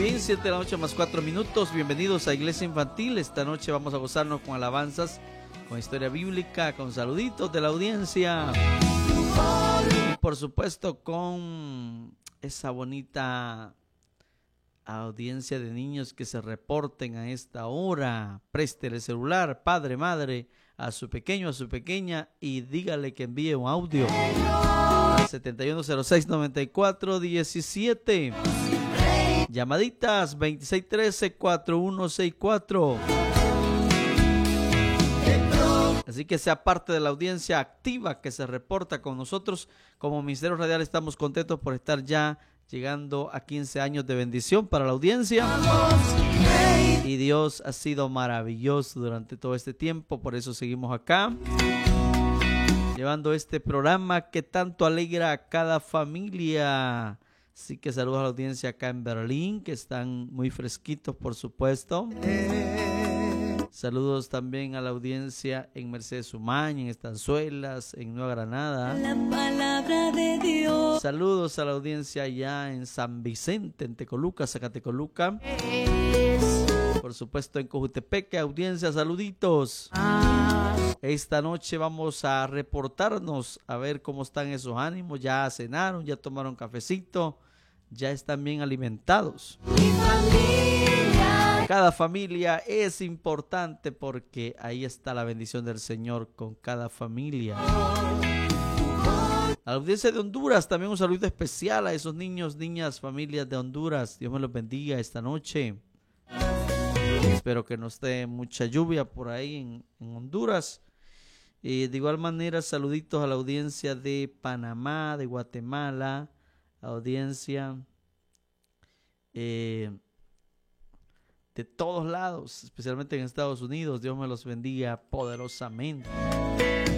Bien, 7 de la noche más 4 minutos. Bienvenidos a Iglesia Infantil. Esta noche vamos a gozarnos con alabanzas, con historia bíblica, con saluditos de la audiencia y por supuesto con esa bonita audiencia de niños que se reporten a esta hora. Préstele el celular, padre, madre, a su pequeño, a su pequeña, y dígale que envíe un audio al 7106-9417. Llamaditas 2613-4164. Así que sea parte de la audiencia activa que se reporta con nosotros. Como Ministerio Radial estamos contentos por estar ya llegando a 15 años de bendición para la audiencia. Y Dios ha sido maravilloso durante todo este tiempo. Por eso seguimos acá, llevando este programa que tanto alegra a cada familia. Así que saludos a la audiencia acá en Berlín, que están muy fresquitos, por supuesto. Saludos también a la audiencia en Mercedes Umaña, en Estanzuelas, en Nueva Granada. La palabra de Dios. Saludos a la audiencia allá en San Vicente, en Tecoluca, Zacatecoluca. Por supuesto en Cojutepeque, audiencia, saluditos. Esta noche vamos a reportarnos a ver cómo están esos ánimos. Ya cenaron, ya tomaron cafecito, ya están bien alimentados. Mi familia. Cada familia es importante porque ahí está la bendición del Señor con cada familia. A la audiencia de Honduras también un saludo especial a esos niños, niñas, familias de Honduras. Dios me los bendiga esta noche. Espero que no esté mucha lluvia por ahí en Honduras. De igual manera, saluditos a la audiencia de Panamá, de Guatemala, audiencia de todos lados, especialmente en Estados Unidos. Dios me los bendiga poderosamente.